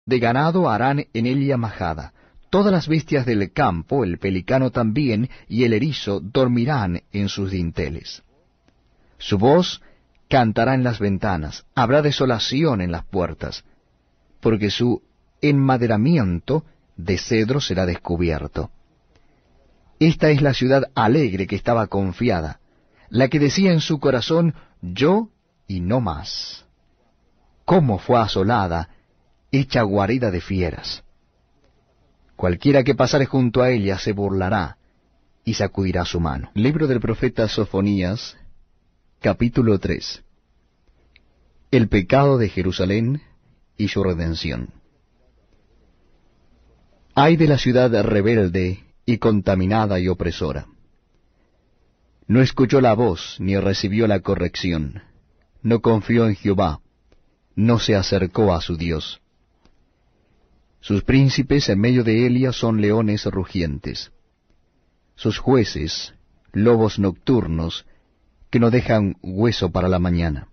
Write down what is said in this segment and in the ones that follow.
de ganado harán en ella majada. Todas las bestias del campo, el pelicano también, y el erizo dormirán en sus dinteles. Su voz cantará en las ventanas, habrá desolación en las puertas, porque su enmaderamiento de cedro será descubierto. Esta es la ciudad alegre que estaba confiada, la que decía en su corazón, yo y no más. ¿Cómo fue asolada, hecha guarida de fieras? Cualquiera que pasare junto a ella se burlará y sacudirá su mano. Libro del profeta Sofonías, capítulo 3. El pecado de Jerusalén y su redención. Ay de la ciudad rebelde y contaminada y opresora. No escuchó la voz ni recibió la corrección. No confió en Jehová, no se acercó a su Dios. Sus príncipes en medio de Elia son leones rugientes. Sus jueces, lobos nocturnos, que no dejan hueso para la mañana.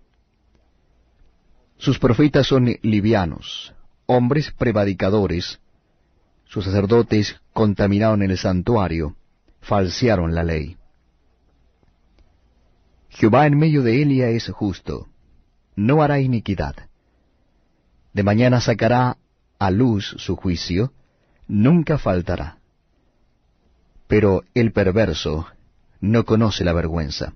Sus profetas son livianos, hombres prevaricadores. Sus sacerdotes contaminaron el santuario, falsearon la ley. Jehová en medio de Elia es justo, no hará iniquidad. De mañana sacará a luz su juicio, nunca faltará. Pero el perverso no conoce la vergüenza.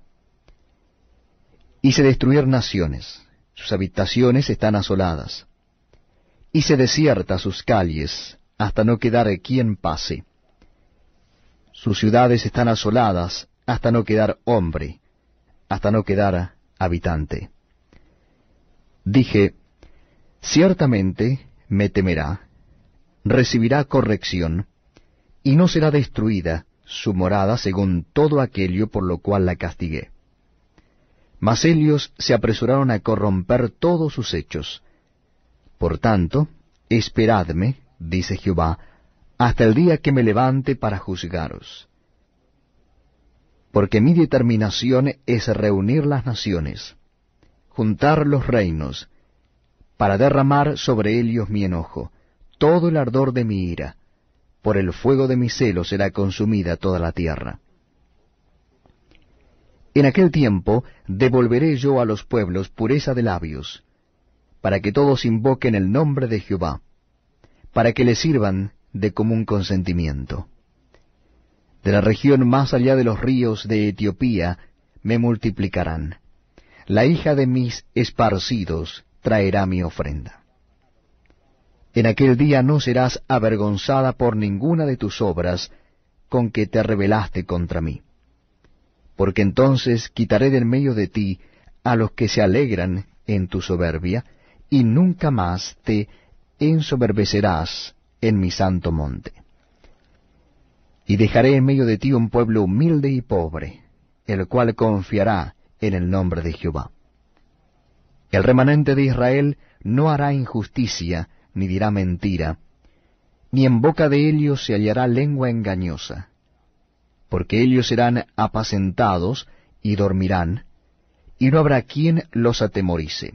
Hice destruir naciones, sus habitaciones están asoladas. Hice desiertas sus calles, hasta no quedar quien pase. Sus ciudades están asoladas, hasta no quedar hombre, hasta no quedar habitante. Dije, ciertamente me temerá, recibirá corrección, y no será destruida su morada según todo aquello por lo cual la castigué. Mas ellos se apresuraron a corromper todos sus hechos. Por tanto, esperadme, dice Jehová, hasta el día que me levante para juzgaros. Porque mi determinación es reunir las naciones, juntar los reinos, para derramar sobre ellos mi enojo, todo el ardor de mi ira, por el fuego de mi celo será consumida toda la tierra. En aquel tiempo devolveré yo a los pueblos pureza de labios, para que todos invoquen el nombre de Jehová, para que le sirvan de común consentimiento. De la región más allá de los ríos de Etiopía me multiplicarán. La hija de mis esparcidos traerá mi ofrenda. En aquel día no serás avergonzada por ninguna de tus obras con que te rebelaste contra mí. Porque entonces quitaré del medio de ti a los que se alegran en tu soberbia, y nunca más te ensoberbecerás en mi santo monte. Y dejaré en medio de ti un pueblo humilde y pobre, el cual confiará en el nombre de Jehová. El remanente de Israel no hará injusticia, ni dirá mentira, ni en boca de ellos se hallará lengua engañosa, porque ellos serán apacentados y dormirán, y no habrá quien los atemorice.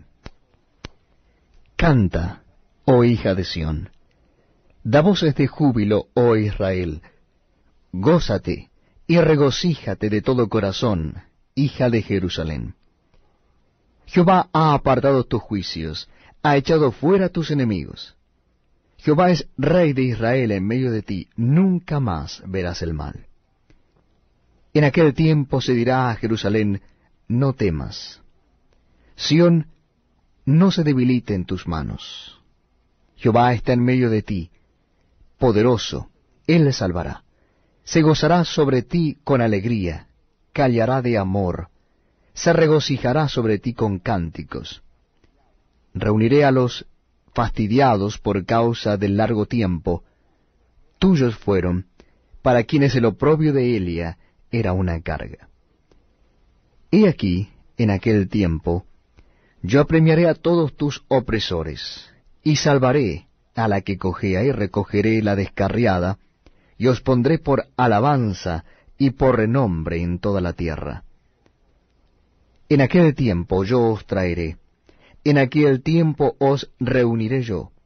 Canta, oh hija de Sión, da voces de júbilo, oh Israel, gózate y regocíjate de todo corazón, hija de Jerusalén. Jehová ha apartado tus juicios, ha echado fuera tus enemigos. Jehová es rey de Israel en medio de ti, nunca más verás el mal. En aquel tiempo se dirá a Jerusalén, no temas. Sión, no se debilite en tus manos. Jehová está en medio de ti, poderoso, él le salvará. Se gozará sobre ti con alegría, callará de amor, se regocijará sobre ti con cánticos. Reuniré a los fastidiados por causa del largo tiempo. Tuyos fueron, para quienes el oprobio de Elia era una carga. He aquí, en aquel tiempo, yo apremiaré a todos tus opresores, y salvaré a la que cojea, y recogeré la descarriada, y os pondré por alabanza y por renombre en toda la tierra. En aquel tiempo yo os traeré, en aquel tiempo os reuniré yo,